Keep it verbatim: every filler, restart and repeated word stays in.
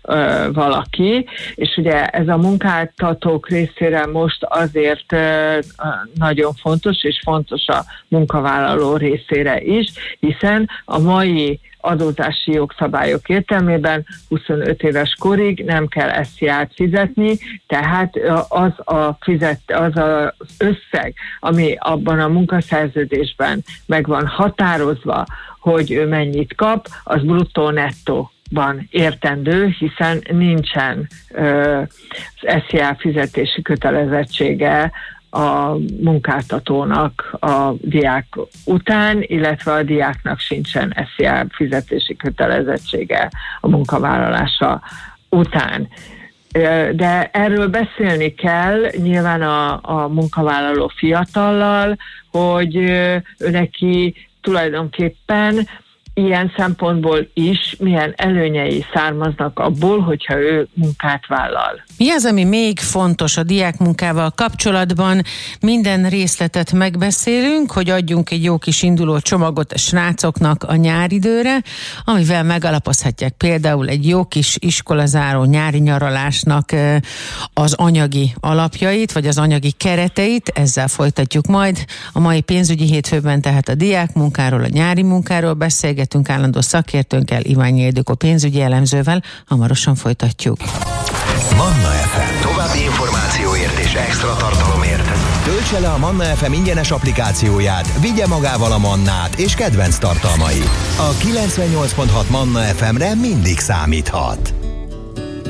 ö, valaki, és ugye ez a munkáltatók részére most azért ö, nagyon fontos, és fontos a munkavállaló részére is, hiszen a mai adózási jogszabályok értelmében huszonöt éves korig nem kell es zé á-t fizetni, tehát az a fizet, az az összeg, ami abban a munkaszerződésben meg van határozva, hogy ő mennyit kap, az bruttó-nettóban értendő, hiszen nincsen ö, az es zé á fizetési kötelezettsége a munkáltatónak a diák után, illetve a diáknak sincsen es zé á fizetési kötelezettsége a munkavállalása után. De erről beszélni kell nyilván a, a munkavállaló fiatallal, hogy ő neki tulajdonképpen ilyen szempontból is milyen előnyei származnak abból, hogyha ő munkát vállal. Mi az, ami még fontos a diákmunkával kapcsolatban? Minden részletet megbeszélünk, hogy adjunk egy jó kis induló csomagot a srácoknak a nyáridőre, amivel megalapozhatják például egy jó kis iskolazáró nyári nyaralásnak az anyagi alapjait, vagy az anyagi kereteit. Ezzel folytatjuk majd a mai pénzügyi hétfőben, tehát a diákmunkáról, a nyári munkáról beszélgetünk állandó szakértőnkkel, Iványi Ildikó pénzügyi elemzővel. Hamarosan folytatjuk. Manna ef em. További információért és extra tartalomért töltse le a Manna ef em ingyenes applikációját, vigye magával a Mannát és kedvenc tartalmait. A kilencvennyolc pont hat Manna ef emre mindig számíthat.